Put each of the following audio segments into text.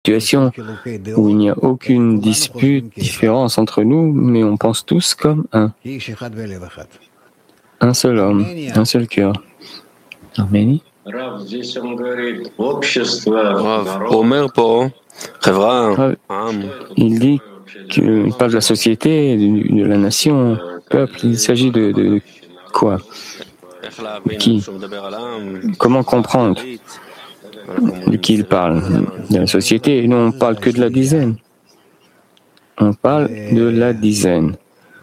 situation où il n'y a aucune dispute, différence entre nous, mais on pense tous comme un seul homme, un seul cœur. Arménie. Il dit qu'il parle de la société, de la nation, peuple. Il s'agit de quoi? Qui? Comment comprendre de qui il parle? De la société. Nous, on ne parle que de la dizaine. On parle de la dizaine.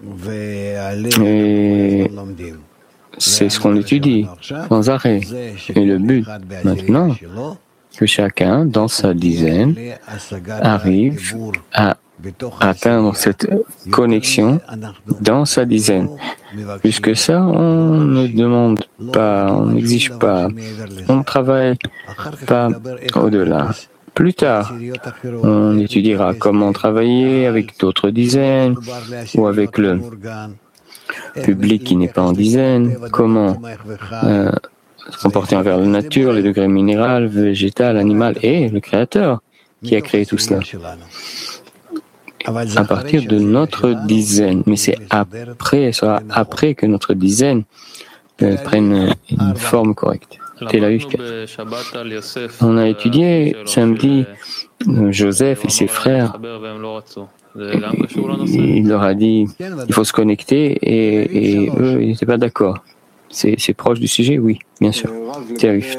Et c'est ce qu'on étudie sans arrêt. Et le but maintenant, que chacun, dans sa dizaine, arrive à atteindre cette connexion dans sa dizaine. Plus que ça, on ne demande pas, on n'exige pas, on ne travaille pas au-delà. Plus tard, on étudiera comment travailler avec d'autres dizaines ou avec le public qui n'est pas en dizaine, comment se comporter envers la nature, les degrés minéral, végétal, animal et le Créateur qui a créé tout cela. À partir de notre dizaine, mais c'est après, ce sera après que notre dizaine prenne une forme correcte. Tel Aviv 4. On a étudié samedi Joseph et ses frères. Il leur a dit il faut se connecter et eux, ils n'étaient pas d'accord. C'est proche du sujet, oui, bien sûr. Tel Aviv.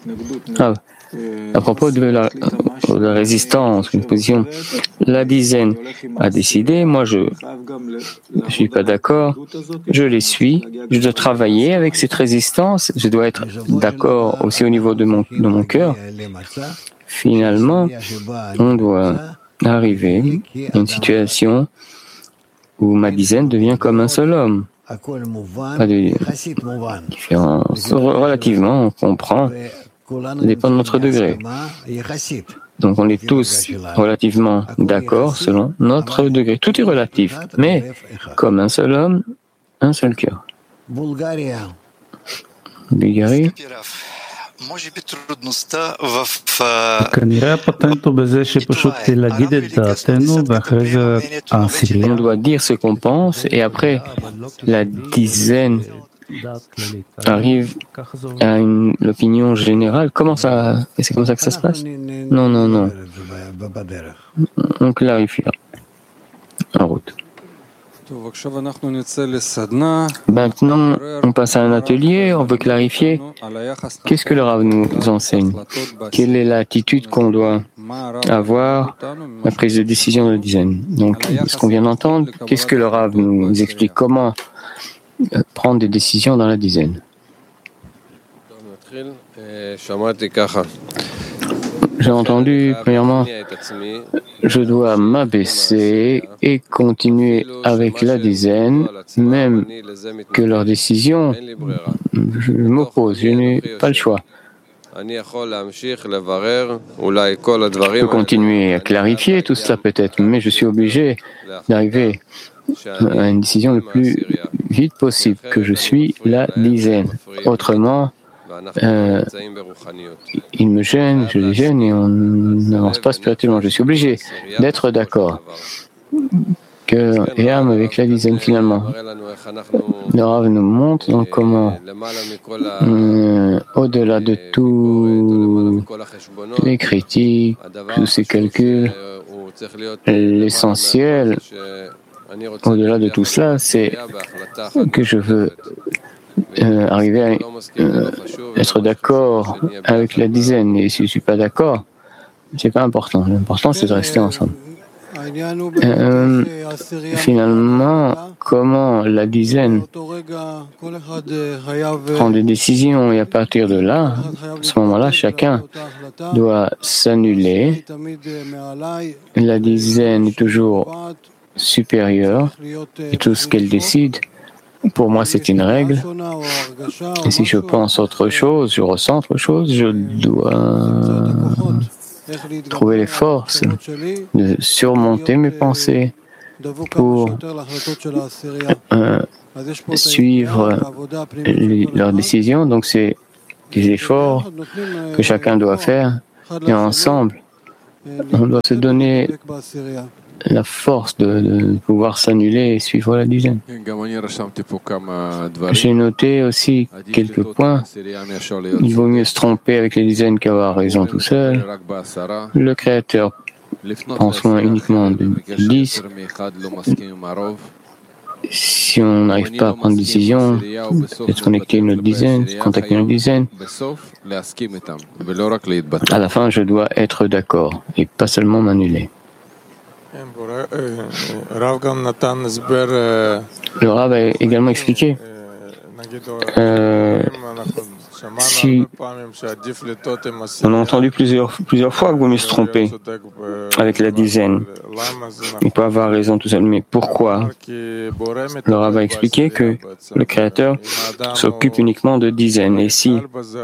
À propos de la résistance, une position, la dizaine a décidé, moi je ne suis pas d'accord, je les suis, je dois travailler avec cette résistance, je dois être d'accord aussi au niveau de mon cœur. Finalement, on doit arriver à une situation où ma dizaine devient comme un seul homme. Pas de différence. Relativement, on comprend. Ça dépend de notre degré. Donc on est tous relativement d'accord selon notre degré. Tout est relatif, mais comme un seul homme, un seul cœur. Bulgarie. On doit dire ce qu'on pense et après la dizaine arrive à l'opinion générale. Comment ça? C'est comme ça que ça se passe? Non. On clarifie en route. Maintenant, on passe à un atelier, on veut clarifier qu'est-ce que le Rav nous enseigne, quelle est l'attitude qu'on doit avoir à la prise de décision de la dizaine. Donc, ce qu'on vient d'entendre, qu'est-ce que le Rav nous explique, comment prendre des décisions dans la dizaine. J'ai entendu, premièrement, je dois m'abaisser et continuer avec la dizaine, même que leur décision, je m'oppose, je n'ai pas le choix. Je peux continuer à clarifier tout cela peut-être, mais je suis obligé d'arriver à une décision le plus vite possible, que je suis la dizaine. Autrement, il me gêne, je les gêne et on n'avance pas spirituellement. Je suis obligé d'être d'accord. Cœur et âme avec la dizaine finalement. Le Rav nous montre donc comment, au-delà de tous les critiques, tous ces calculs, l'essentiel, au-delà de tout cela, c'est que je veux arriver à être d'accord avec la dizaine. Et si je ne suis pas d'accord, c'est pas important. L'important, c'est de rester ensemble. Finalement, comment la dizaine prend des décisions et à partir de là, à ce moment-là, chacun doit s'annuler. La dizaine est toujours supérieure et tout ce qu'elle décide, pour moi, c'est une règle. Et si je pense autre chose, je ressens autre chose, je dois trouver les forces de surmonter mes pensées pour suivre leurs décisions. Donc, c'est des efforts que chacun doit faire et ensemble, on doit se donner la force de pouvoir s'annuler et suivre la dizaine. J'ai noté aussi quelques points. Il vaut mieux se tromper avec les dizaines qu'avoir raison tout seul. Le Créateur prend soin uniquement de 10. Si on n'arrive pas à prendre une décision, être connecté à une autre dizaine, contacter une autre dizaine, à la fin, je dois être d'accord et pas seulement m'annuler. Le Rav a également expliqué si on a entendu plusieurs fois qu'il vaut mieux se tromper avec la dizaine et pas avoir raison tout seul. Mais pourquoi? Le Rav a expliqué que le Créateur s'occupe uniquement de dizaines. Et si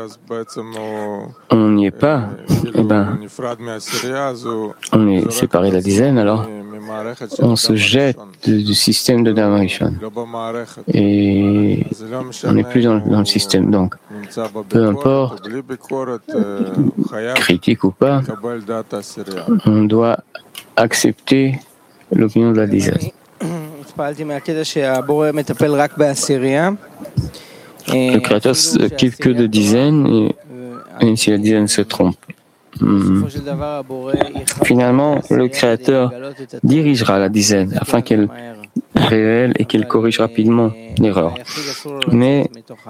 on n'y est pas, eh ben, on est séparé de la dizaine, alors on se jette du système de Dharma Rishon. Et on n'est plus dans le système. Donc, peu importe, critique ou pas, on doit accepter l'opinion de la dizaine. Le Créateur s'occupe que de dizaines, et si la dizaine se trompe, finalement, le Créateur dirigera la dizaine afin qu'elle révèle et qu'elle corrige rapidement l'erreur. Mais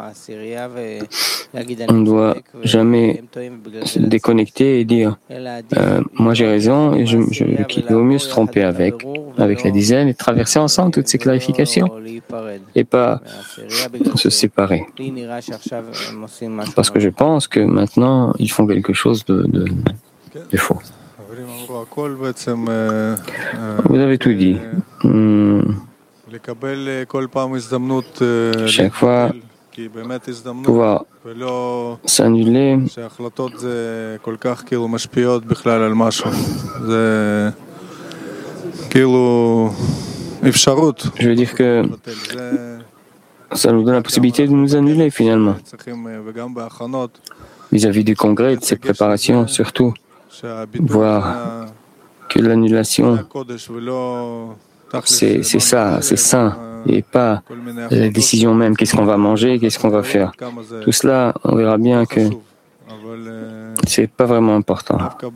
on ne doit jamais se déconnecter et dire moi j'ai raison et qu'il vaut mieux se tromper avec la dizaine et traverser ensemble toutes ces clarifications et pas se séparer. Parce que je pense que maintenant ils font quelque chose de faux. Vous avez tout dit. Chaque fois, pouvoir s'annuler, je veux dire que ça nous donne la possibilité de nous annuler finalement. Vis-à-vis du congrès, de ses préparations surtout, voir que l'annulation, c'est ça, c'est sain, et pas la décision même, qu'est-ce qu'on va manger, qu'est-ce qu'on va faire. Tout cela, on verra bien que c'est pas vraiment important.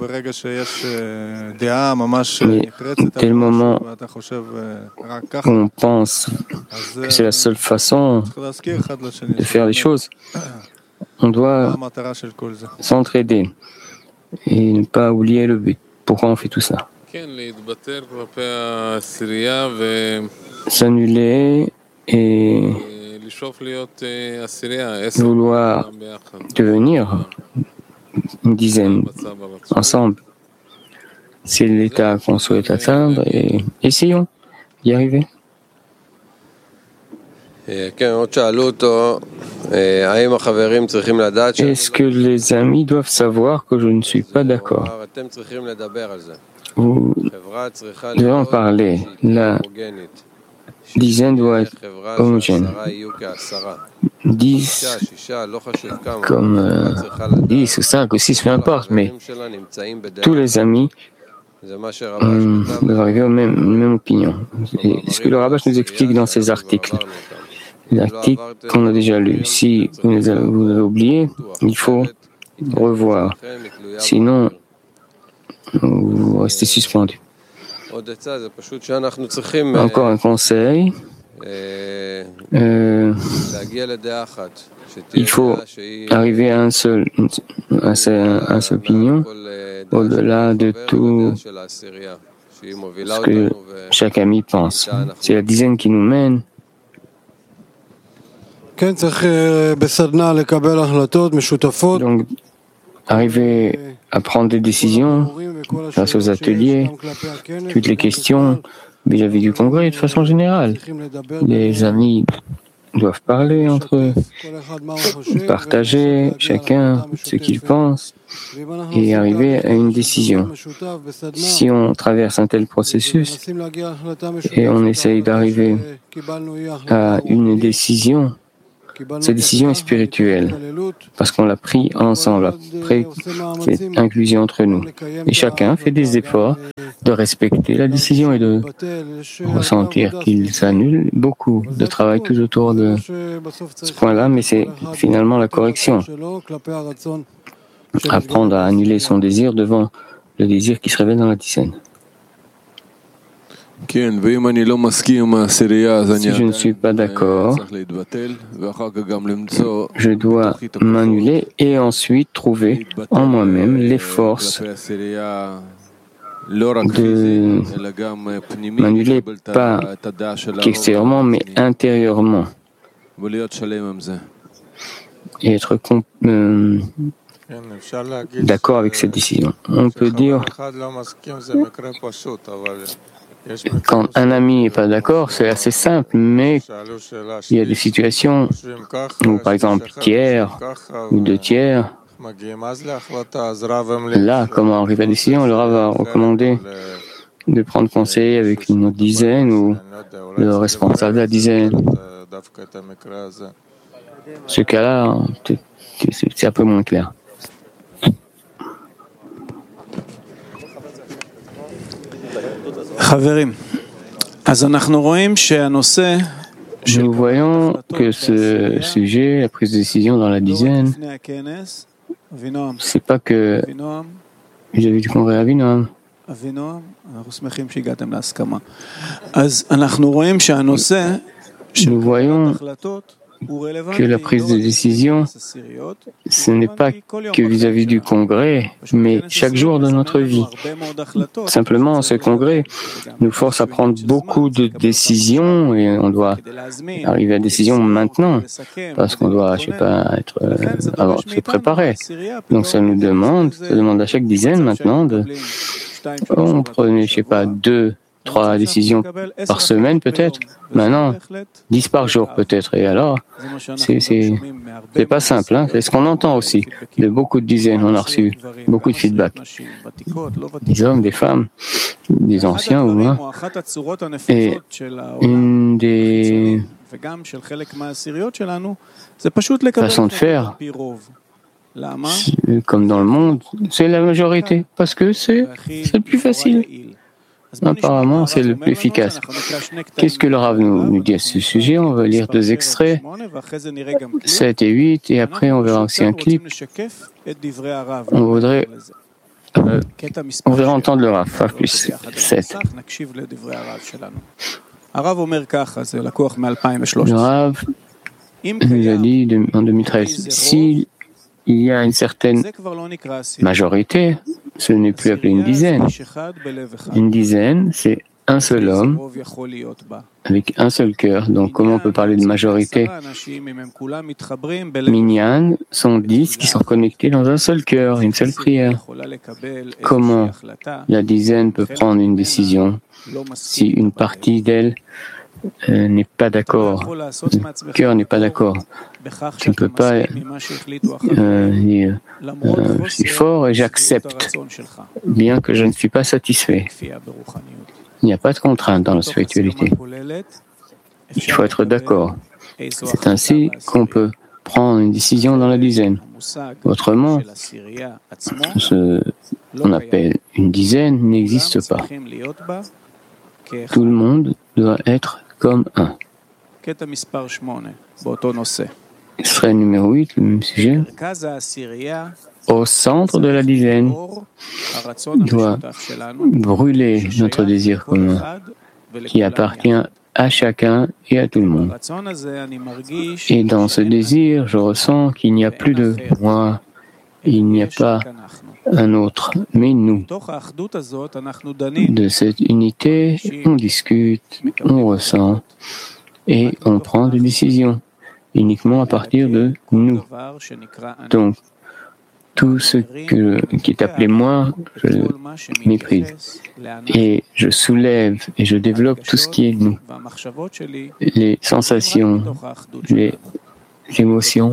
Mais dès le moment où on pense que c'est la seule façon de faire les choses, on doit s'entraider et ne pas oublier le but. Pourquoi on fait tout ça? S'annuler et vouloir devenir une dizaine ensemble. C'est l'état qu'on souhaite atteindre et essayons d'y arriver. Est-ce que les amis doivent savoir que je ne suis pas d'accord? Vous devez en parler. La dizaine doit être homogène. 10 comme 10 ou 5 ou 6, peu importe, mais tous les amis doivent arriver à la même opinion. Et ce que le Rabash nous explique dans ses articles, les articles qu'on a déjà lus, si vous avez oublié, il faut revoir. Sinon, vous restez suspendu. Encore un conseil. Il faut arriver à une seule opinion au-delà de tout ce que chaque ami pense. C'est la dizaine qui nous mène. Donc, arriver à prendre des décisions grâce aux ateliers, toutes les questions vis-à-vis du congrès de façon générale. Les amis doivent parler entre eux, partager chacun ce qu'il pense et arriver à une décision. Si on traverse un tel processus et on essaye d'arriver à une décision Cette décision est spirituelle, parce qu'on l'a pris ensemble, après cette inclusion entre nous. Et chacun fait des efforts de respecter la décision et de ressentir qu'il s'annule. Beaucoup de travail tout autour de ce point-là, mais c'est finalement la correction. Apprendre à annuler son désir devant le désir qui se révèle dans la dizaine. Si je ne suis pas d'accord, je dois m'annuler et ensuite trouver en moi-même les forces de m'annuler pas qu'extérieurement mais intérieurement et être d'accord avec cette décision. On peut dire quand un ami n'est pas d'accord, c'est assez simple, mais il y a des situations où, par exemple, tiers ou deux tiers, là, comment arriver à la décision, le Rav a recommandé de prendre conseil avec une autre dizaine ou le responsable de la dizaine. Ce cas-là, c'est un peu moins clair. Nous voyons que ce sujet, la prise de décision dans la dizaine, c'est pas que vis-à-vis du congrès Avinoam. Nous voyons que la prise de décision, ce n'est pas que vis-à-vis du congrès, mais chaque jour de notre vie. Simplement, ce congrès nous force à prendre beaucoup de décisions et on doit arriver à la décision maintenant, parce qu'on doit, avoir se préparer. Donc ça demande à chaque dizaine maintenant on prenait, 2-3 décisions par semaine peut-être. Maintenant, 10 par jour peut-être. Et alors, c'est pas simple. Hein. C'est ce qu'on entend aussi. De beaucoup de dizaines, on a reçu beaucoup de feedback. Des hommes, des femmes, des anciens ou moins. Et une des façons de faire, comme dans le monde, c'est la majorité, parce que c'est le plus facile. Apparemment, c'est le plus efficace. Qu'est-ce que le Rav nous dit à ce sujet? On va lire 2 extraits, 7 et 8, et après on verra aussi un clip. On voudrait entendre le Rav, plus 7. Le Rav nous a dit en 2013, s'il y a une certaine majorité, ce n'est plus appelé une dizaine. Une dizaine, c'est un seul homme avec un seul cœur. Donc, comment on peut parler de majorité? Minyan sont 10 qui sont connectés dans un seul cœur, une seule prière. Comment la dizaine peut prendre une décision si une partie d'elle n'est pas d'accord, le cœur n'est pas d'accord? Tu ne peux pas dire je suis fort et j'accepte, bien que je ne suis pas satisfait. Il n'y a pas de contrainte dans la spiritualité. Il faut être d'accord. C'est ainsi qu'on peut prendre une décision dans la dizaine. Autrement, ce qu'on appelle une dizaine n'existe pas. Tout le monde doit être comme un. Extrait numéro 8, le même sujet. Au centre de la dizaine doit brûler notre désir commun qui appartient à chacun et à tout le monde. Et dans ce désir, je ressens qu'il n'y a plus de moi, il n'y a pas un autre, mais nous. De cette unité, on discute, on ressent et on prend des décisions uniquement à partir de nous. Donc, tout ce qui est appelé moi, je le méprise. Et je soulève et je développe tout ce qui est nous. Les sensations, les émotions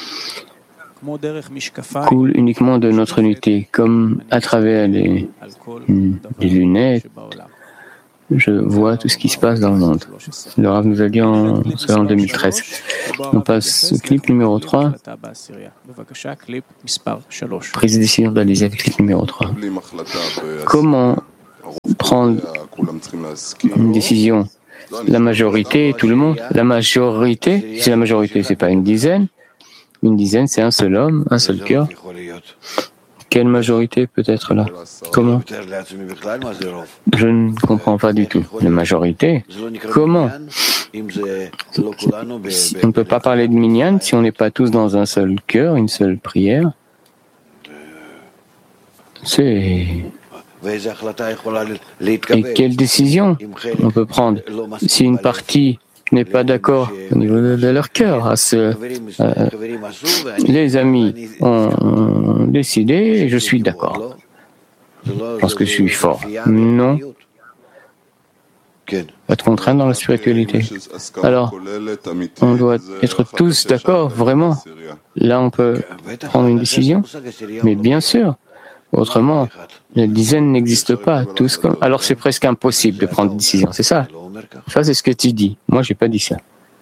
coulent uniquement de notre unité, comme à travers les lunettes. je vois tout ce qui se passe dans le monde. Le Rav nous a dit en 2013. On passe au clip numéro 3. Prise de décision d'Alizé avec clip numéro 3. Comment prendre une décision? La majorité, tout le monde. La majorité, si la majorité, c'est pas une dizaine. Une dizaine, c'est un seul homme, un seul cœur. Quelle majorité peut être là? Comment? Je ne comprends pas du tout. La majorité? Comment? On ne peut pas parler de minyan si on n'est pas tous dans un seul cœur, une seule prière. Et quelle décision on peut prendre si une partie n'est pas d'accord au niveau de leur cœur? Les amis ont décidé et je suis d'accord parce que je suis fort. Non. Pas de contrainte dans la spiritualité. Alors, on doit être tous d'accord, vraiment. Là, on peut prendre une décision. Mais bien sûr, autrement, la dizaine n'existe pas. Alors, c'est presque impossible de prendre une décision. C'est ça. Ça, c'est ce que tu dis. Moi, je n'ai pas dit ça.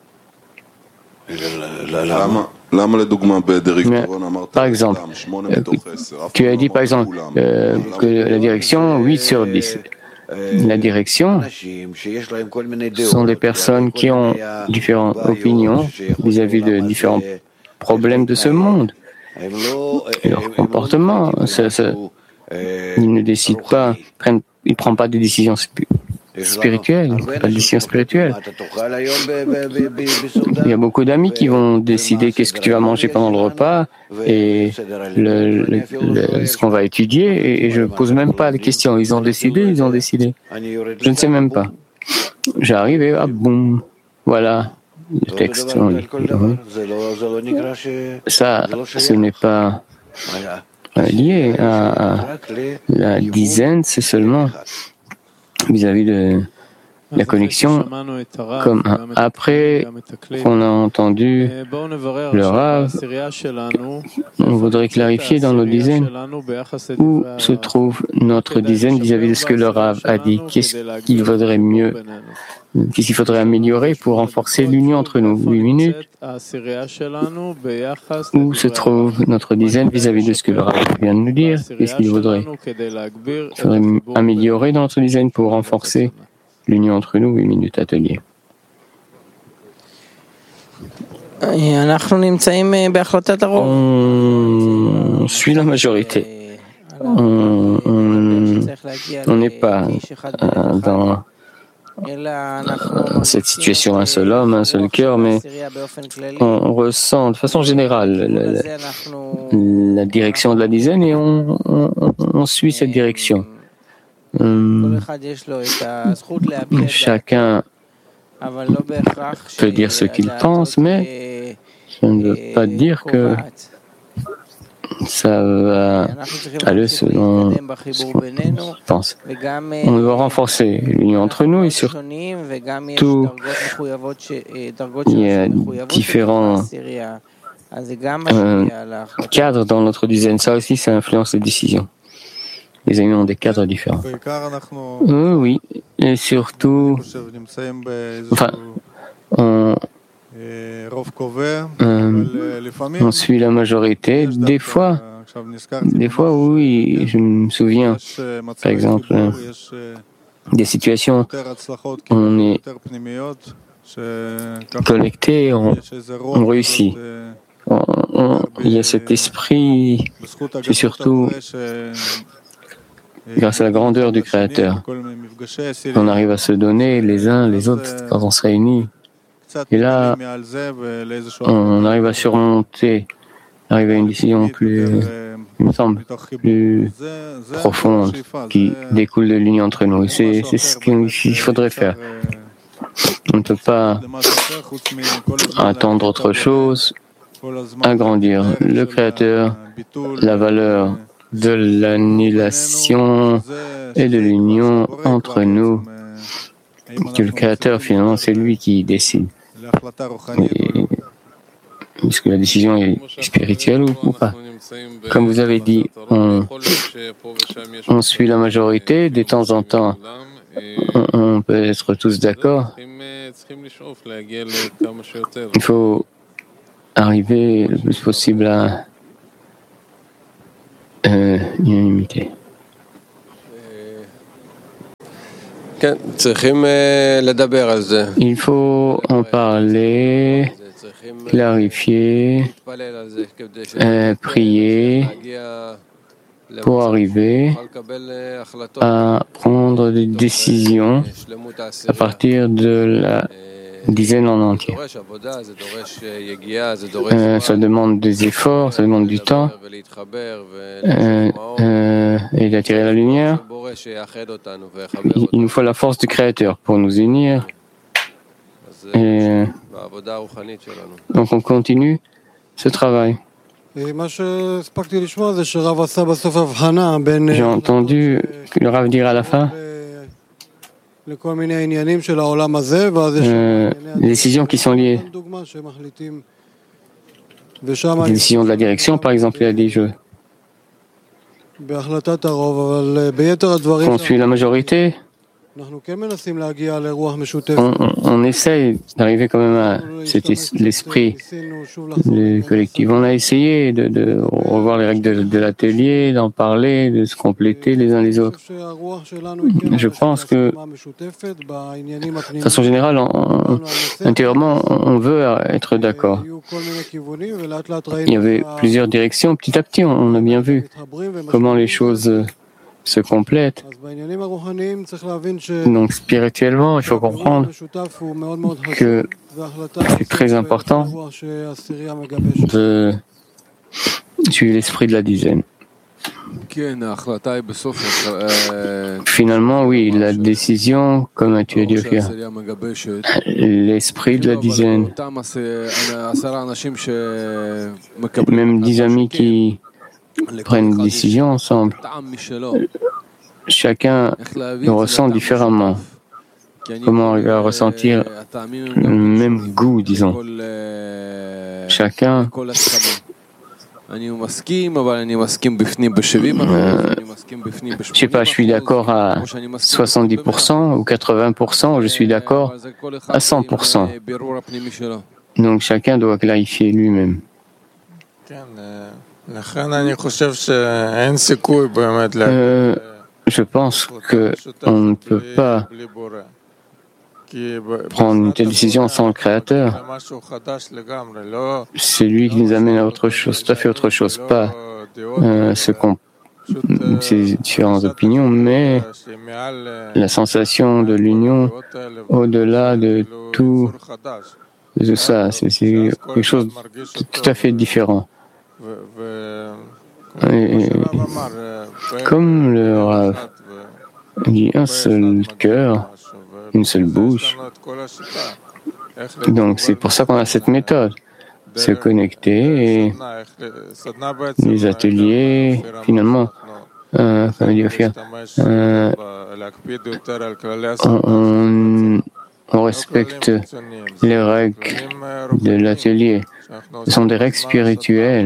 Mais, par exemple, tu as dit, par exemple, que la direction 8 sur 10. La direction sont des personnes qui ont différentes opinions vis-à-vis de différents problèmes de ce monde. Leur comportement, ils ne décident pas, ils ne prennent pas de décisions spirituelles, pas de décisions spirituelles. Il y a beaucoup d'amis qui vont décider qu'est-ce que tu vas manger pendant le repas et ce qu'on va étudier, et je ne pose même pas de questions. Ils ont décidé. Je ne sais même pas. J'arrive et boum, voilà le texte. Ça, ce n'est pas lié à la dizaine, c'est seulement vis-à-vis de la connexion, comme après qu'on a entendu le Rav, on voudrait clarifier dans nos dizaines où se trouve notre dizaine vis-à-vis de ce que le Rav a dit. Qu'est-ce qu'il vaudrait mieux, qu'est-ce qu'il faudrait améliorer pour renforcer l'union entre nous? 8 minutes. Où se trouve notre dizaine vis-à-vis de ce que le Rav vient de nous dire? Qu'est-ce qu'il faudrait améliorer dans notre dizaine pour renforcer l'union entre nous? 8 minutes atelier. On suit la majorité. On n'est pas dans cette situation un seul homme, un seul cœur, mais on ressent de façon générale la direction de la dizaine et on suit cette direction. Chacun peut dire ce qu'il pense, mais ça ne veut pas dire que ça va aller selon ce qu'on pense. On doit renforcer l'union entre nous et surtout, il y a différents cadres dans notre dizaine. Ça aussi, ça influence les décisions. Les amis ont des cadres différents. Oui, et surtout, on suit la majorité. Des fois, oui, je me souviens, par exemple, des situations où on est connecté, on réussit. Il y a cet esprit, c'est surtout grâce à la grandeur du Créateur. On arrive à se donner les uns les autres quand on se réunit. Et là, on arrive à surmonter, arriver à une décision plus, il me semble, plus profonde, qui découle de l'union entre nous. Et c'est ce qu'il faudrait faire. On ne peut pas attendre autre chose, agrandir le Créateur, la valeur de l'annulation et de l'union entre nous. Que le Créateur, finalement, c'est lui qui décide. Est-ce que la décision est spirituelle ou pas? Comme vous avez dit, on suit la majorité. De temps en temps, on peut être tous d'accord. Il faut arriver le plus possible à l'unanimité. Il faut en parler, clarifier, prier pour arriver à prendre des décisions à partir de la dizaine en entier. Ça demande des efforts, ça demande du temps et d'attirer la lumière. Il nous faut la force du Créateur pour nous unir. Et donc on continue ce travail. J'ai entendu le Rav dire à la fin les décisions qui sont liées. Les décisions de la direction, par exemple, il a dit qu'on suit la majorité. On essaye d'arriver quand même à l'esprit collectif. On a essayé de revoir les règles de l'atelier, d'en parler, de se compléter les uns les autres. Je pense que, de façon générale, intérieurement, on veut être d'accord. Il y avait plusieurs directions. Petit à petit, on a bien vu comment les choses se complètent. Donc spirituellement, il faut comprendre que c'est très important de suivre l'esprit de la dizaine. Finalement, oui, la décision, comme tu as dit, l'esprit de la dizaine, même 10 amis qui prennent une décision ensemble, chacun le ressent différemment. Comment arriver à ressentir le même goût, disons. Chacun je sais pas, je suis d'accord à 70% ou 80%, ou je suis d'accord à 100%. Donc chacun doit clarifier lui-même. Je pense qu'on ne peut pas prendre une telle décision sans le Créateur. C'est lui qui nous amène à autre chose, tout à fait autre chose, pas ces différentes opinions, mais la sensation de l'union au-delà de tout ça, c'est quelque chose de tout à fait différent. Et comme le Rav dit, un seul cœur, une seule bouche. Donc c'est pour ça qu'on a cette méthode, se connecter et les ateliers, finalement, on respecte les règles de l'atelier. Ce sont des règles spirituelles,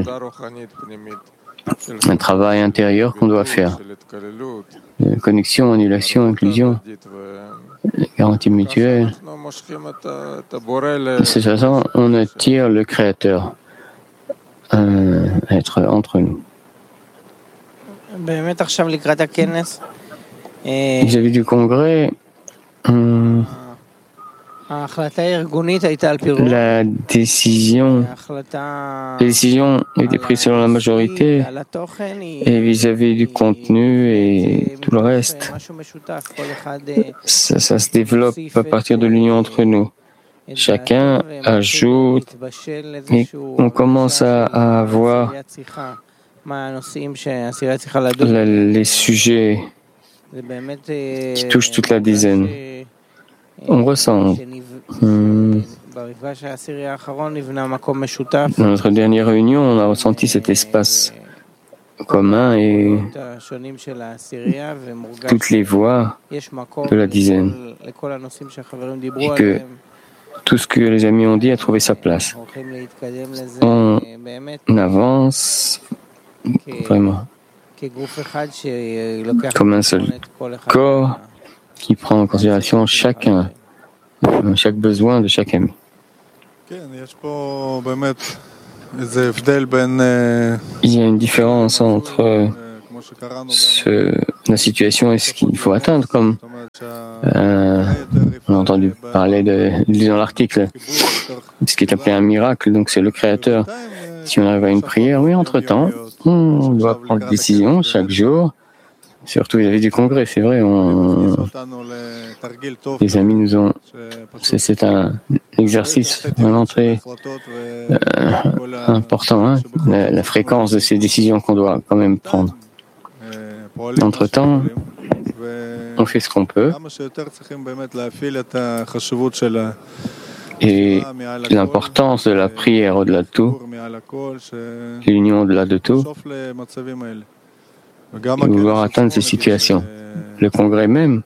un travail intérieur qu'on doit faire. Connexion, annulation, inclusion, garantie mutuelle. De cette façon, on attire le Créateur à être entre nous. Vis-à-vis du congrès, la décision était prise selon la majorité et vis-à-vis du contenu et tout le reste, ça se développe à partir de l'union entre nous. Chacun ajoute et on commence à voir les sujets qui touchent toute la dizaine. On ressent. Dans notre dernière réunion, on a ressenti cet espace commun et toutes les voix de la dizaine. Et que tout ce que les amis ont dit a trouvé sa place. On avance vraiment comme un seul corps qui prend en considération chacun, chaque besoin de chaque ami. Il y a une différence entre la situation et ce qu'il faut atteindre, comme on a entendu parler dans l'article, ce qui est appelé un miracle, donc c'est le Créateur. Si on arrive à une prière, oui, entre-temps, on doit prendre des décisions chaque jour, surtout vis-à-vis du congrès, c'est vrai, les amis nous ont... C'est un exercice vraiment très important, hein, la fréquence de ces décisions qu'on doit quand même prendre. Entre-temps, on fait ce qu'on peut. Et l'importance de la prière au-delà de tout, l'union au-delà de tout, et vouloir atteindre ces situations. Le congrès même,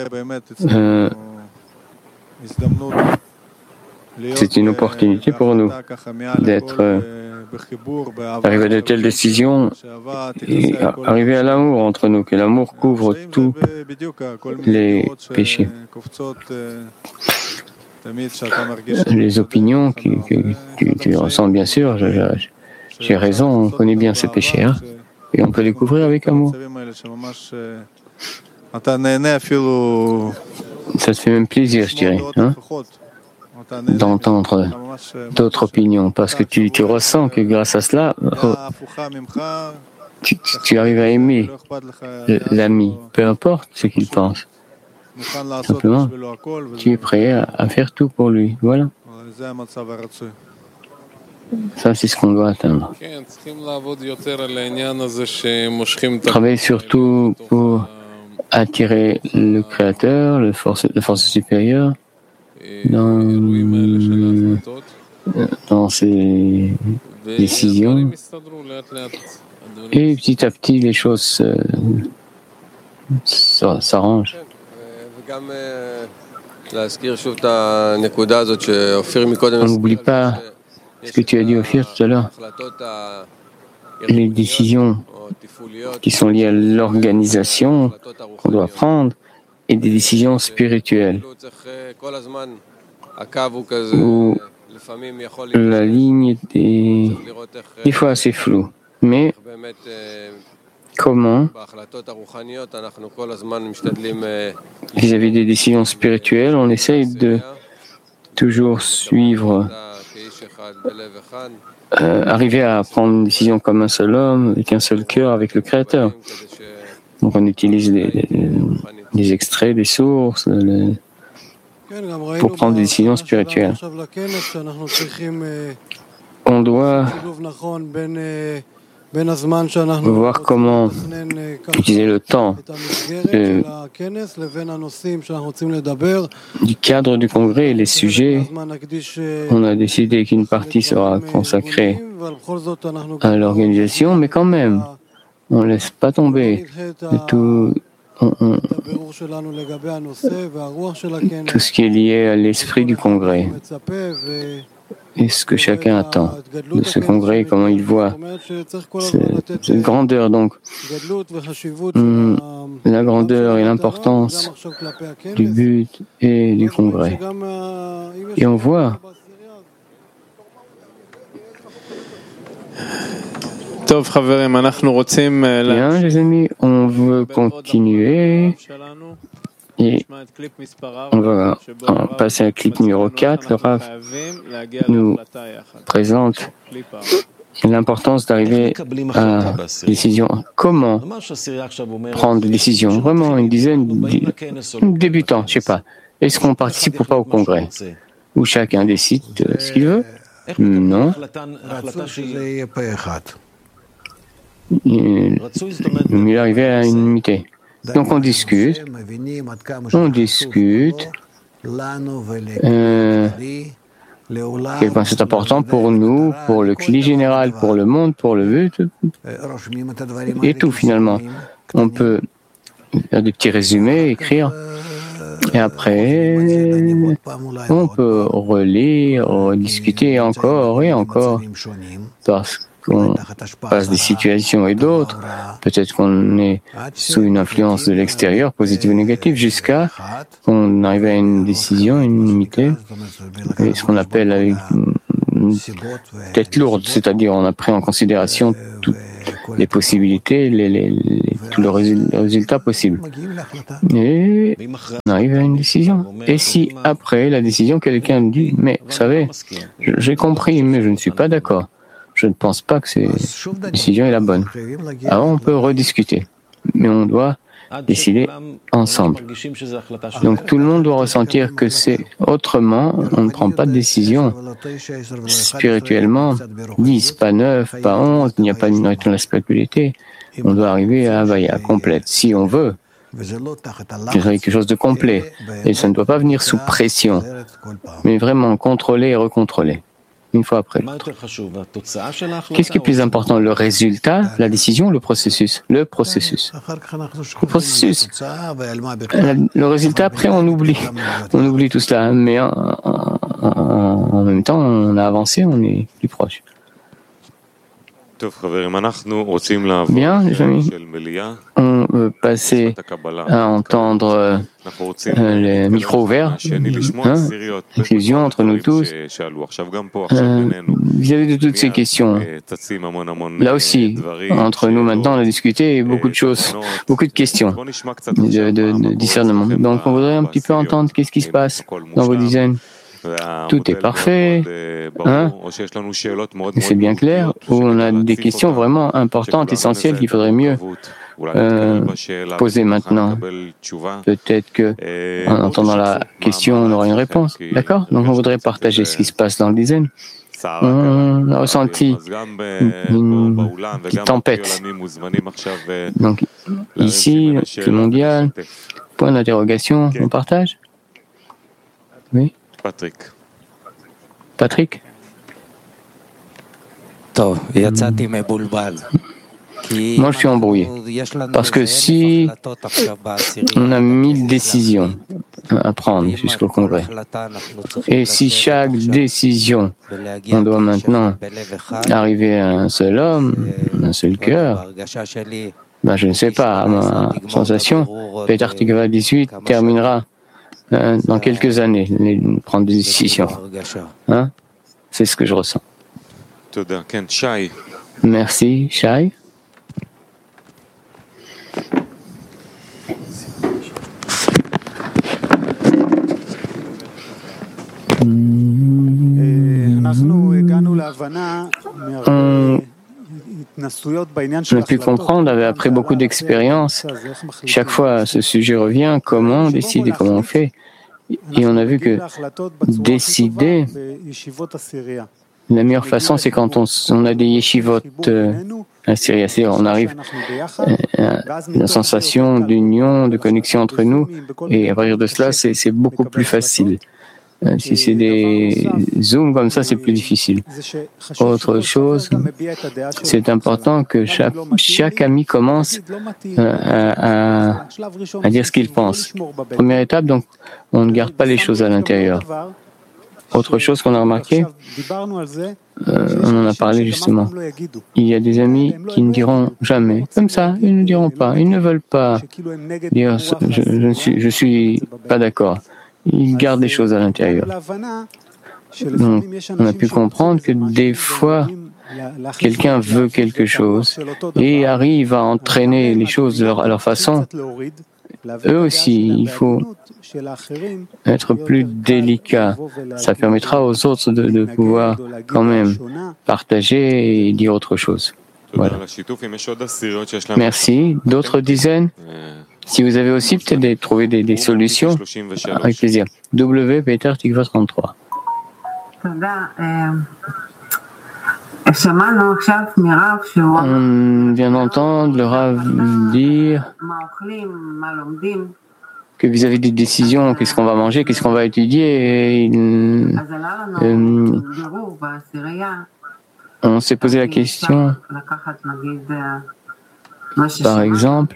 c'est une opportunité pour nous d'être arriver à de telles décisions et arriver à l'amour entre nous, que l'amour couvre tous les péchés. Les opinions que tu ressens, bien sûr, j'ai raison, on connaît bien ces péchés, hein, et on peut les couvrir avec amour. Ça te fait même plaisir, je dirais, hein, d'entendre d'autres opinions, parce que tu ressens que grâce à cela, tu arrives à aimer l'ami, peu importe ce qu'il pense. Simplement, tu es prêt à faire tout pour lui. Voilà. Ça, c'est ce qu'on doit atteindre. Travailler surtout pour attirer le Créateur, la force supérieure, dans ses décisions. Et petit à petit, les choses s'arrangent. On n'oublie pas ce que tu as dit, Ophir, tout à l'heure. Les décisions qui sont liées à l'organisation qu'on doit prendre et des décisions spirituelles où la ligne est des fois assez floue. Mais comment, vis-à-vis des décisions spirituelles, on essaye de toujours suivre, arriver à prendre une décision comme un seul homme, avec un seul cœur, avec le Créateur. Donc on utilise des extraits, des sources, pour prendre des décisions spirituelles. On doit voir comment utiliser le temps du cadre du congrès et les sujets. On a décidé qu'une partie sera consacrée à l'organisation, mais quand même, on ne laisse pas tomber tout ce qui est lié à l'esprit du congrès. Et ce que chacun attend de ce congrès, comment il voit cette grandeur. Donc, la grandeur et l'importance du but et du congrès. Et on voit. Bien, les amis, on veut continuer. Et on va passer à clip numéro 4. Le Rav nous présente l'importance d'arriver à une décision. Comment prendre des décisions? Vraiment, une dizaine de débutants, je ne sais pas. Est-ce qu'on participe ou pas au congrès? Où chacun décide ce qu'il veut? Non. Il est arrivé à une unité. Donc on discute, quel point c'est important pour nous, pour le cli général, pour le monde, pour le but, et tout finalement. On peut faire des petits résumés, écrire, et après, on peut relire, discuter encore et encore, parce qu'on passe des situations et d'autres, peut-être qu'on est sous une influence de l'extérieur, positive ou négative, jusqu'à qu'on arrive à une décision unanimité, et ce qu'on appelle avec une tête lourde, c'est-à-dire on a pris en considération toutes les possibilités, tous les résultats possibles. Et on arrive à une décision. Et si après la décision, quelqu'un dit, mais vous savez, j'ai compris, mais je ne suis pas d'accord. Je ne pense pas que cette décision est la bonne. Alors on peut rediscuter, mais on doit décider ensemble. Donc tout le monde doit ressentir que c'est autrement, on ne prend pas de décision spirituellement, 10, pas 9, pas 11, il n'y a pas une règle de la spiritualité. On doit arriver à Havaya complète, si on veut. C'est quelque chose de complet, et ça ne doit pas venir sous pression, mais vraiment contrôler et recontrôler. Une fois après l'autre. Qu'est-ce qui est plus important, le résultat, la décision ou le processus? Le processus. Le processus. Le résultat, après, on oublie. On oublie tout cela. Mais en même temps, on a avancé, on est plus proche. Bien, les amis, on veut passer à entendre les micros ouverts, fusion entre nous tous. Vis-à-vis de toutes ces questions, là aussi, entre nous maintenant, on a discuté beaucoup de choses, beaucoup de questions de discernement. Donc, on voudrait un petit peu entendre qu'est-ce qui se passe dans vos dizaines. Tout est parfait, hein? C'est bien clair, ou on a des questions vraiment importantes, essentielles qu'il faudrait mieux poser maintenant. Peut-être que en entendant la question, on aura une réponse. D'accord? Donc on voudrait partager ce qui se passe dans le dizaine. On a ressenti une petite tempête. Donc ici, le mondial, point d'interrogation, on partage? Oui? Patrick? Moi, je suis embrouillé. Parce que si on a 1000 décisions à prendre jusqu'au Congrès, et si chaque décision, on doit maintenant arriver à un seul homme, un seul cœur, ben, je ne sais pas, ma sensation, Peter Tikva 18 terminera dans quelques années, prendre des décisions. Hein? C'est ce que je ressens. Merci, Shai. On a pu comprendre, après beaucoup d'expériences, chaque fois ce sujet revient, comment on décide et comment on fait. Et on a vu que décider, la meilleure façon, c'est quand on a des yeshivot à Syrie. On arrive à une sensation d'union, de connexion entre nous, et à partir de cela, c'est beaucoup plus facile. Si c'est des zooms comme ça, c'est plus difficile. Autre chose, c'est important que chaque ami commence à dire ce qu'il pense. Première étape, donc, on ne garde pas les choses à l'intérieur. Autre chose qu'on a remarqué, on en a parlé justement. Il y a des amis qui ne diront jamais, comme ça, ils ne diront pas, ils ne veulent pas dire je suis pas d'accord. Ils gardent les choses à l'intérieur. Donc, on a pu comprendre que des fois, quelqu'un veut quelque chose et arrive à entraîner les choses à leur façon. Eux aussi, il faut être plus délicat. Ça permettra aux autres de pouvoir quand même partager et dire autre chose. Voilà. Merci. D'autres dizaines? Si vous avez aussi peut-être trouvé des solutions, avec plaisir. W. Peter Tikva 33. On vient d'entendre le Rav dire que vis-à-vis des décisions, qu'est-ce qu'on va manger, qu'est-ce qu'on va étudier, on s'est posé la question, par exemple,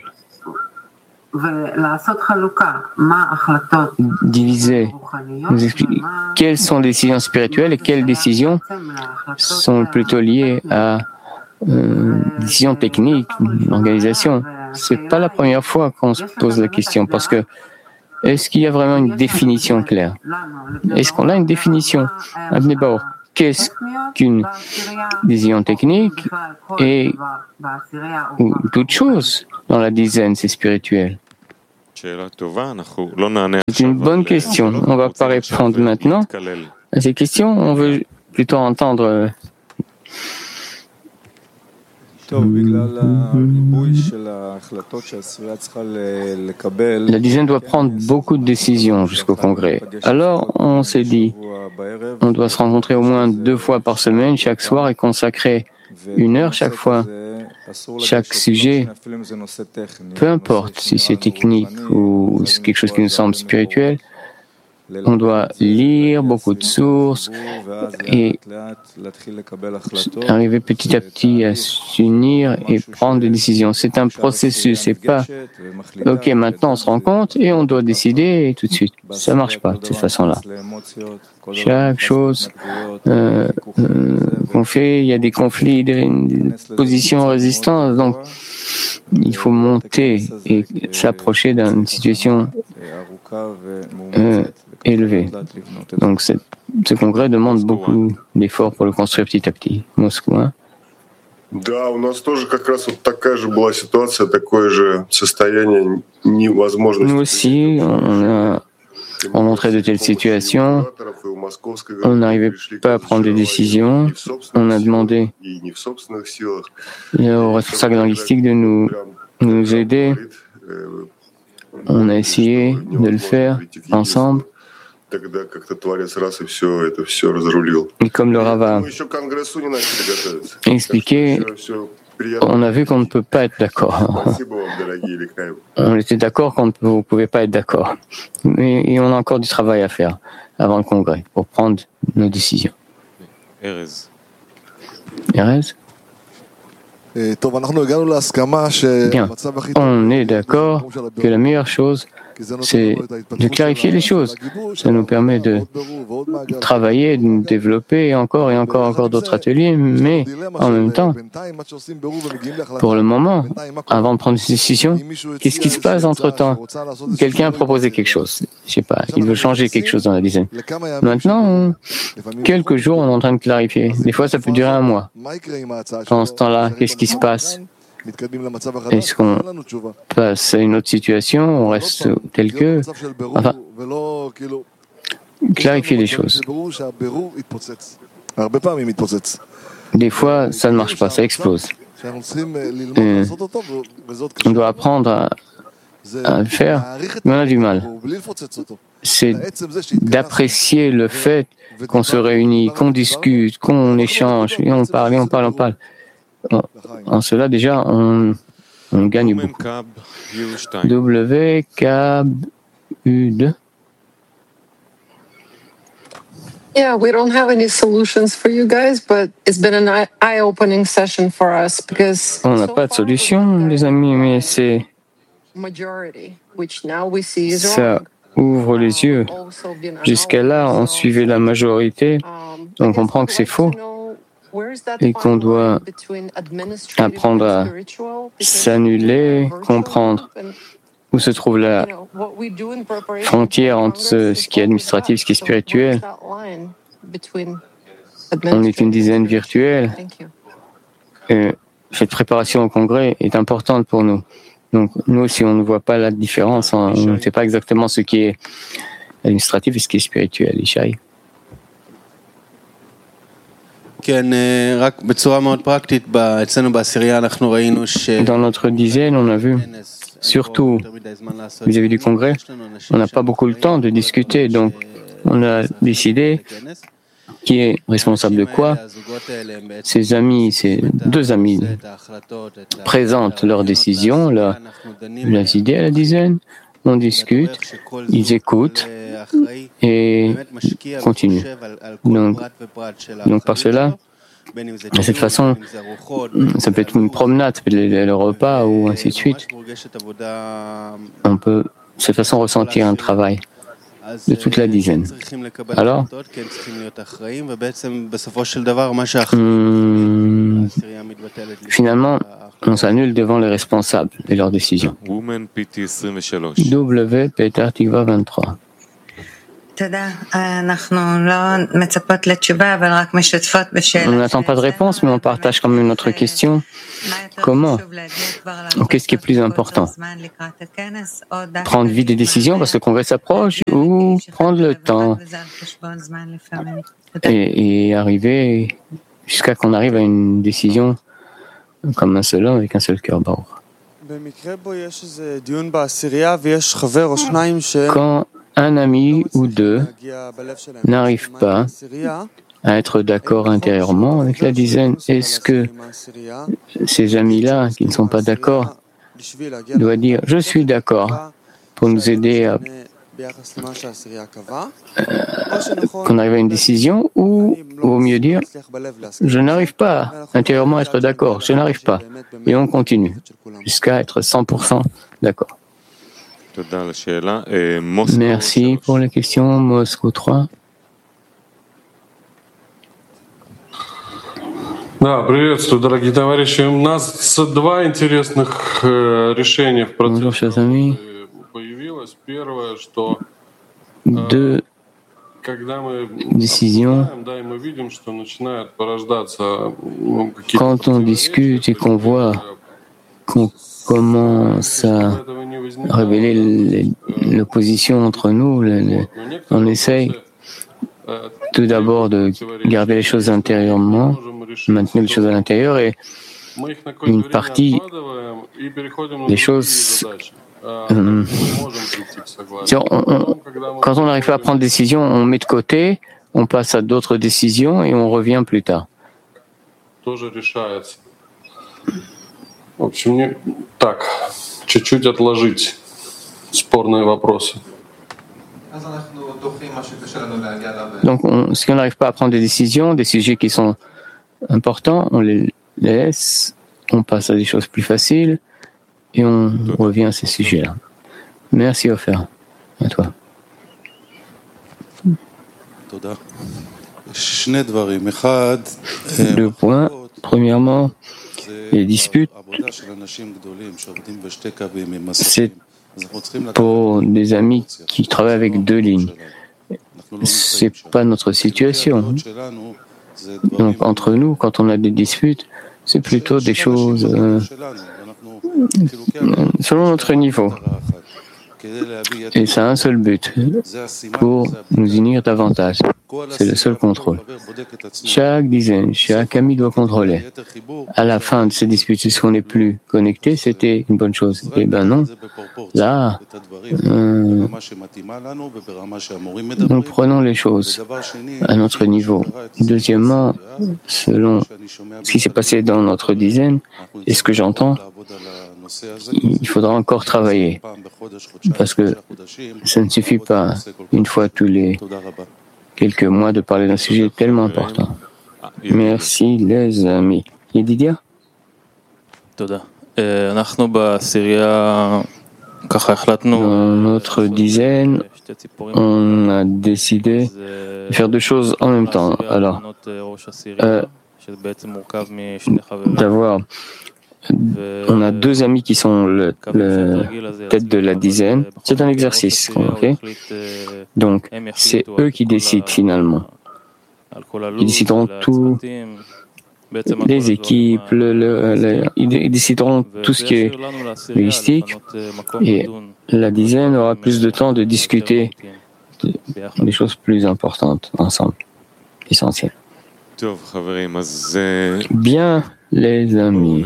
diviser, nous expliquer quelles sont les décisions spirituelles et quelles décisions sont plutôt liées à décision technique, organisation. C'est pas la première fois qu'on se pose la question, parce que est-ce qu'il y a vraiment une définition claire? Est-ce qu'on a une définition? D'abord, qu'est-ce qu'une décision technique et toute chose dans la dizaine, c'est spirituel? C'est une bonne question. On ne va pas répondre maintenant à ces questions. On veut plutôt entendre. La dizaine doit prendre beaucoup de décisions jusqu'au congrès. Alors, on s'est dit, on doit se rencontrer au moins 2 fois par semaine, chaque soir, et consacrer 1 heure chaque fois, chaque sujet, peu importe si c'est technique ou c'est quelque chose qui nous semble spirituel. On doit lire beaucoup de sources et arriver petit à petit à s'unir et prendre des décisions. C'est un processus, c'est pas « Ok, maintenant on se rend compte et on doit décider tout de suite ». Ça marche pas de cette façon-là. Chaque chose qu'on fait, il y a des conflits, des positions résistantes, donc il faut monter et s'approcher d'une situation élevée. Donc ce congrès demande beaucoup d'efforts pour le construire petit à petit. Moscou, hein? Да, у нас тоже как раз вот такая же была ситуация, такое же состояние невозможности. Nous aussi, on montrait de telles situations, on n'arrivait pas à prendre des décisions, on a demandé aux responsables linguistiques de nous aider, on a essayé de le faire ensemble. Et comme le Rav a expliqué, on a vu qu'on ne peut pas être d'accord. On était d'accord qu'on ne pouvait pas être d'accord. Et on a encore du travail à faire avant le congrès pour prendre nos décisions. Erez? Bien, on est d'accord que la meilleure chose, c'est de clarifier les choses. Ça nous permet de travailler, de développer et encore d'autres ateliers, mais en même temps, pour le moment, avant de prendre une décision, qu'est-ce qui se passe entre-temps? Quelqu'un a proposé quelque chose, je ne sais pas, il veut changer quelque chose dans la dizaine. Maintenant, quelques jours, on est en train de clarifier. Des fois, ça peut durer 1 mois. Pendant ce temps-là, qu'est-ce qui se passe? Est-ce qu'on passe à une autre situation? On reste tel que... Enfin, clarifier les choses. Des fois, ça ne marche pas, ça explose. On doit apprendre à le faire, mais on a du mal. C'est d'apprécier le fait qu'on se réunit, qu'on discute, qu'on échange, et on parle. En cela, déjà, on gagne beaucoup. WKU2. Yeah, we don't have any solutions for you guys, but it's been an eye-opening session for us because on n'a pas de solution, les amis, mais c'est ça ouvre les yeux. Jusqu'à là, on suivait la majorité, on comprend que c'est faux et qu'on doit apprendre à s'annuler, comprendre où se trouve la frontière entre ce qui est administratif et ce qui est spirituel. On est une dizaine virtuelle. Et cette préparation au congrès est importante pour nous. Donc, nous, si on ne voit pas la différence, on ne sait pas exactement ce qui est administratif et ce qui est spirituel. Ishaï. Dans notre dizaine, on a vu, surtout vis-à-vis du congrès, on n'a pas beaucoup le temps de discuter, donc on a décidé qui est responsable de quoi. Ces amis, ces 2 amis présentent leurs décisions, leurs idées à la dizaine, on discute, ils écoutent et continuent. Donc par cela, de cette façon, ça peut être une promenade, ça peut être le repas ou ainsi de suite. On peut de cette façon ressentir un travail de toute la dizaine. Alors, finalement, on s'annule devant les responsables et leurs décisions. W. Peter Tikva 23. On n'attend pas de réponse, mais on partage quand même notre question. Comment ou qu'est-ce qui est plus important? Prendre vite des décisions parce que le congrès s'approche ou prendre le temps et arriver jusqu'à qu'on arrive à une décision comme un seul homme avec un seul cœur. Quand un ami ou deux n'arrivent pas à être d'accord intérieurement avec la dizaine, est-ce que ces amis-là qui ne sont pas d'accord doivent dire « je suis d'accord » pour nous aider à qu'on arrive à une décision, ou vaut mieux dire « je n'arrive pas intérieurement à être d'accord, je n'arrive pas » et on continue jusqu'à être 100% d'accord. Merci pour la question, Moscou 3. Да, приветствую, дорогие товарищи. У нас два интересных решения в процессе появилось. Первое, что когда мы обсуждаем, да, и мы видим, что начинает порождаться какие-то... Quand on discute et qu'on voit qu'on commence à révéler l'opposition entre nous, on essaye tout d'abord de garder les choses intérieurement, maintenir les choses à l'intérieur, et une partie des choses... quand on n'arrive pas à prendre des décisions, on met de côté, on passe à d'autres décisions et on revient plus tard. В общем, так, чуть-чуть отложить спорные вопросы. Donc, si on n'arrive pas à prendre des décisions, des sujets qui sont importants, on les laisse, on passe à des choses plus faciles et on revient à ces sujets-là. Merci, Ofer. À toi. Deux points. Premièrement, les disputes, c'est pour des amis qui travaillent avec deux lignes. C'est pas notre situation. Donc, entre nous, quand on a des disputes, c'est plutôt des choses selon notre niveau. Et ça a un seul but, pour nous unir davantage. C'est le seul contrôle. Chaque dizaine, chaque ami doit contrôler. À la fin de ces disputes, est-ce qu'on n'est plus connecté? C'était une bonne chose. Eh bien non. Là, nous prenons les choses à notre niveau. Deuxièmement, selon ce qui s'est passé dans notre dizaine et ce que j'entends, il faudra encore travailler. Parce que ça ne suffit pas, une fois tous les quelques mois, de parler d'un sujet tellement important. Merci, les amis. Yedidia? Dans notre dizaine, on a décidé de faire deux choses en même temps. Alors, on a deux amis qui sont le tête de la dizaine. C'est un exercice qu'on fait. Donc, c'est eux qui décident finalement. Ils décideront tout, les équipes, ils décideront tout ce qui est logistique. Et la dizaine aura plus de temps de discuter des choses plus importantes ensemble, essentielles. Bien, les amis,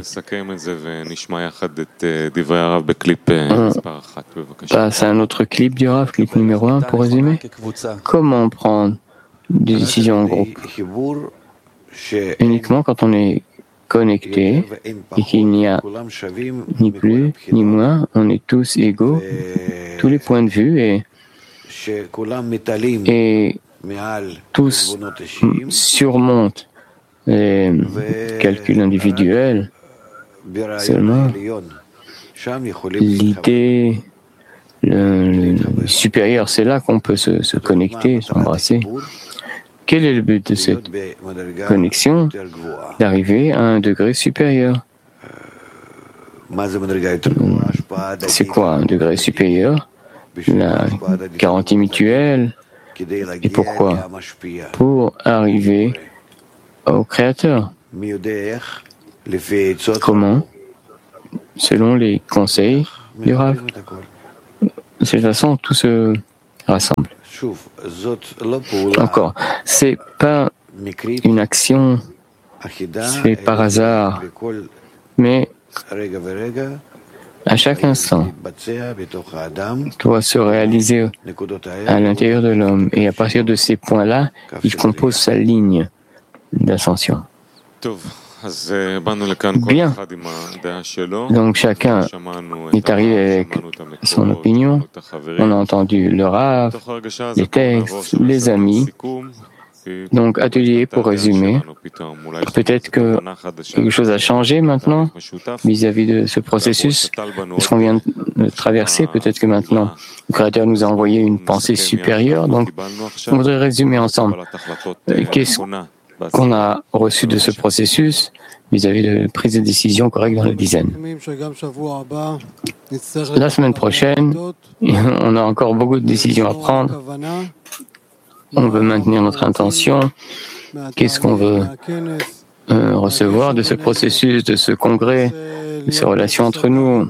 on passe à un autre clip du Rav, clip numéro 1 pour résumer. Comment prendre des décisions en groupe? Uniquement quand on est connecté et qu'il n'y a ni plus ni moins, on est tous égaux, tous les points de vue, et tous surmontent les calculs individuels. Seulement, l'idée supérieure, c'est là qu'on peut se connecter, s'embrasser. quel est le but de cette connexion? D'arriver à un degré supérieur. C'est quoi un degré supérieur? La garantie mutuelle. Et pourquoi? Pour arriver au Créateur. Comment? Selon les conseils du Rav. De cette façon, tout se rassemble. Encore, c'est pas une action faite par hasard, mais à chaque instant, doit se réaliser à l'intérieur de l'homme. Et à partir de ces points-là, il compose sa ligne d'ascension. Bien. Donc chacun est arrivé avec son opinion. On a entendu le Rav, les textes, les amis. Donc atelier pour résumer. Peut-être que quelque chose a changé maintenant vis-à-vis de ce processus. Ce qu'on vient de traverser, peut-être que maintenant le Créateur nous a envoyé une pensée supérieure. Donc on voudrait résumer ensemble. Qu'est-ce qu'on a reçu de ce processus vis-à-vis de la prise de décision correcte dans la dizaine. La semaine prochaine, on a encore beaucoup de décisions à prendre. On veut maintenir notre intention. Qu'est-ce qu'on veut recevoir de ce processus, de ce congrès, de ces relations entre nous,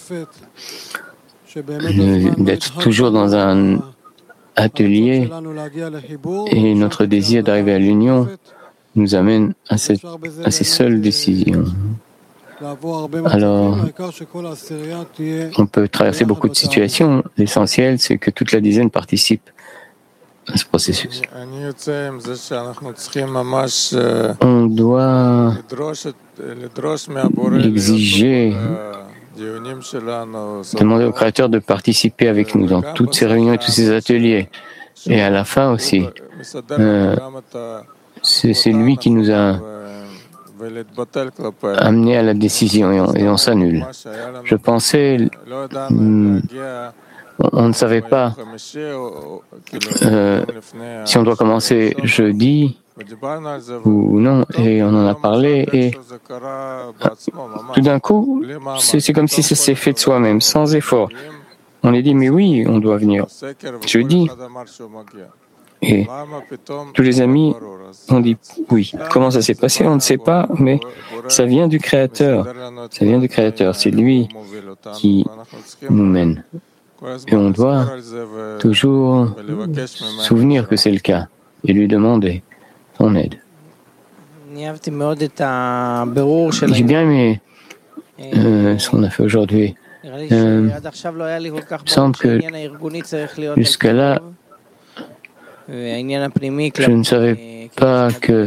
d'être toujours dans un atelier et notre désir d'arriver à l'union nous amène à ces seules décisions. Alors, on peut traverser beaucoup de situations. L'essentiel, c'est que toute la dizaine participe à ce processus. On doit exiger, demander au Créateur de participer avec nous dans toutes ces réunions et tous ces ateliers. Et à la fin aussi, c'est lui qui nous a amené à la décision et on s'annule. Je pensais, on ne savait pas si on doit commencer jeudi ou non, et on en a parlé, et tout d'un coup, c'est comme si ça s'est fait de soi-même, sans effort. On a dit, mais oui, on doit venir jeudi. Et tous les amis ont dit oui. Comment ça s'est passé? On ne sait pas, mais ça vient du Créateur. Ça vient du Créateur. C'est lui qui nous mène. Et on doit toujours souvenir que c'est le cas et lui demander son aide. J'ai bien aimé ce qu'on a fait aujourd'hui. Il me semble que jusqu'à là, je ne savais pas que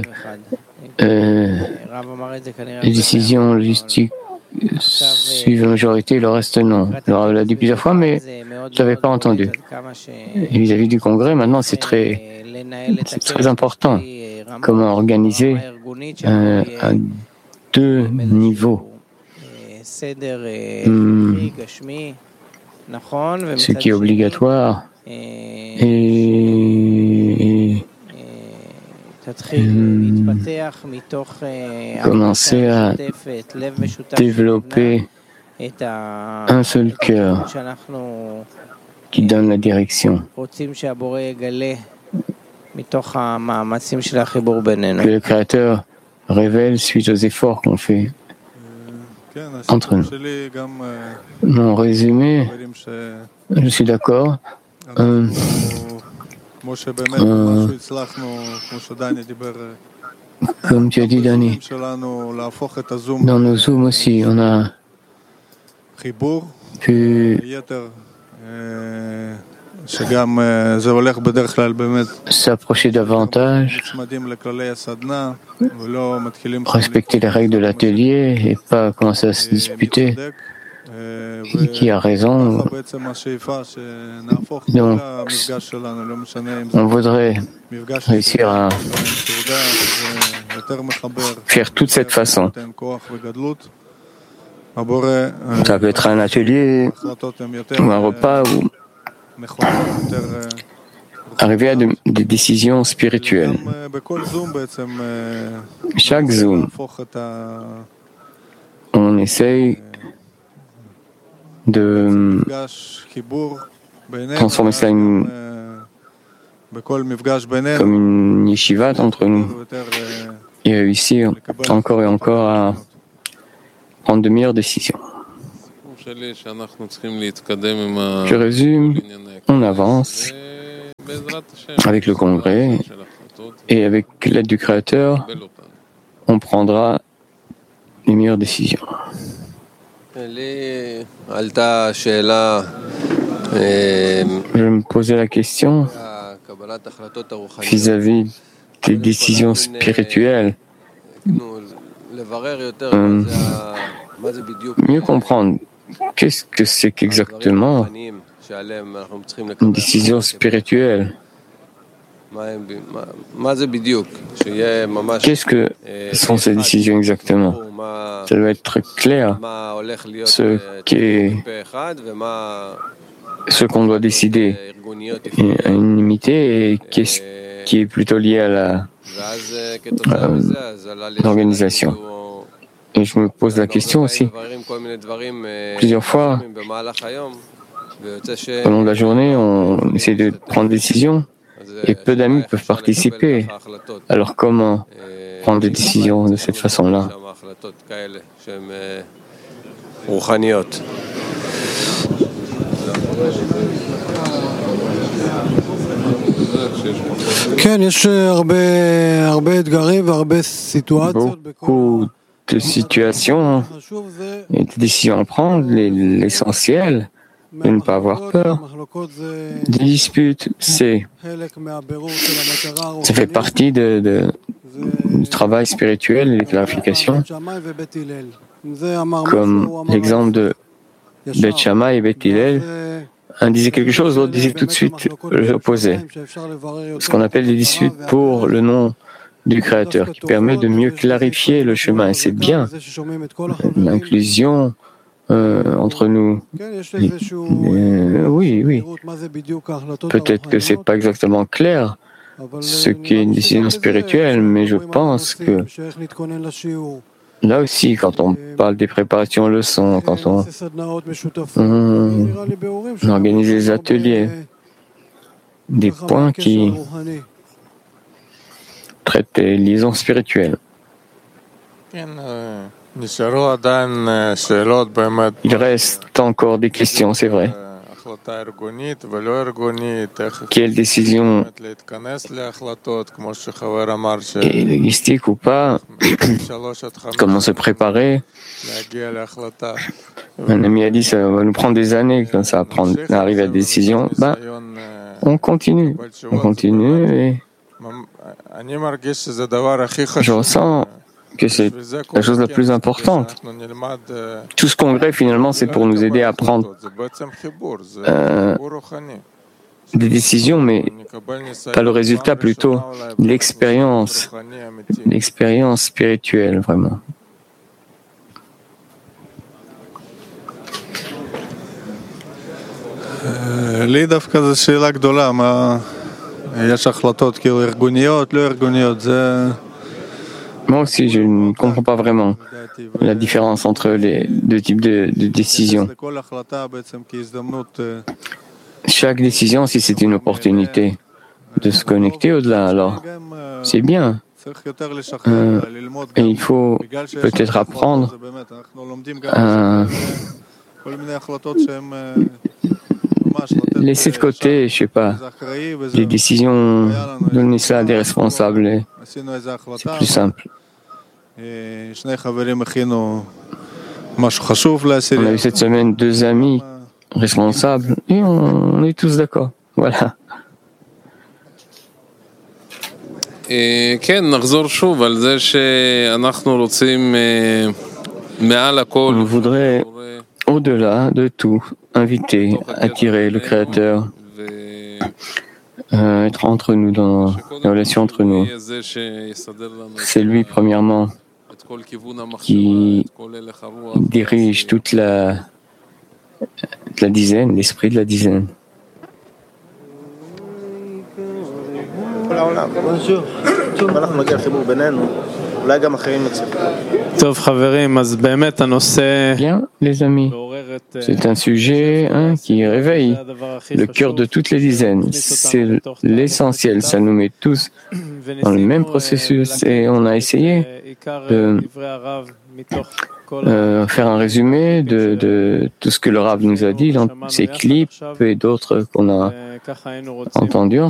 les décisions logistiques suivent la majorité, le reste non. Alors, on l'a dit plusieurs fois, mais je n'avais pas entendu. Et vis-à-vis du Congrès, maintenant, c'est très important. Comment organiser à deux niveaux. Ce qui est obligatoire et commencer à développer un seul cœur qui donne la direction. Que le Créateur révèle suite aux efforts qu'on fait entre nous. Mon résumé, je suis d'accord. Comme tu as dit, Dani, dans nos Zooms aussi, on a pu s'approcher davantage, respecter les règles de l'atelier et pas commencer à se disputer. Qui a raison. Donc, on voudrait réussir à faire toute cette façon. Ça peut être un atelier ou un repas ou arriver à des décisions spirituelles. Chaque Zoom, on essaye de transformer cela comme une yeshiva entre nous et réussir encore et encore à prendre de meilleures décisions. Je résume, on avance avec le congrès et avec l'aide du Créateur, on prendra les meilleures décisions. Je me posais la question vis-à-vis des décisions spirituelles. Mieux comprendre qu'est-ce que c'est qu'exactement une décision spirituelle. Qu'est-ce que sont ces décisions exactement? Ça doit être clair ce qu'on doit décider à unanimité et qu'est-ce qui est plutôt lié à l'organisation. Et je me pose la question aussi. Plusieurs fois, au long de la journée, on essaie de prendre des décisions et peu d'amis peuvent participer. Alors comment prendre des décisions de cette façon-là? Beaucoup de situations et de décisions à prendre. L'essentiel, de ne pas avoir peur. Des disputes, ça fait partie du travail spirituel et des clarifications. Comme l'exemple de Beth Shammai et Beth Hillel, un disait quelque chose, l'autre disait tout de suite l'opposé. Ce qu'on appelle des disputes pour le nom du Créateur, qui permet de mieux clarifier le chemin. Et c'est bien l'inclusion entre nous. Oui. Peut-être que c'est pas exactement clair ce qu'est une décision spirituelle, mais je pense que là aussi, quand on parle des préparations leçons, quand on organise des ateliers, des points qui traitent des liaisons spirituelles. Il reste encore des questions, c'est vrai. Quelle décision est logistique ou pas? Comment se préparer? Un ami a dit ça va nous prendre des années quand ça va arriver à des décisions. On continue et je ressens que c'est la chose la plus importante. Tout ce congrès, finalement, c'est pour nous aider à prendre des décisions, mais pas le résultat, plutôt l'expérience spirituelle, vraiment. לי דווקא זו שאלה גדולה, יש החלטות כאילו ארגוניות, לא ארגוניות, זה... Moi aussi, je ne comprends pas vraiment la différence entre les deux types de décisions. Chaque décision, si c'est une opportunité de se connecter au-delà, alors c'est bien. Et il faut peut-être apprendre à laisser de côté, je sais pas, les décisions, donner ça à des responsables. Et c'est plus simple. On a eu cette semaine 2 amis responsables et on est tous d'accord. Voilà. On voudrait, au-delà de tout, inviter, attirer le Créateur, être entre nous, dans la relation entre nous. C'est lui, premièrement, qui dirige toute la dizaine, l'esprit de la dizaine. Bien, les amis, c'est un sujet qui réveille le cœur de toutes les dizaines. C'est l'essentiel, ça nous met tous dans le même processus et on a essayé de faire un résumé de tout ce que le Rav nous a dit dans ses clips et d'autres qu'on a entendus.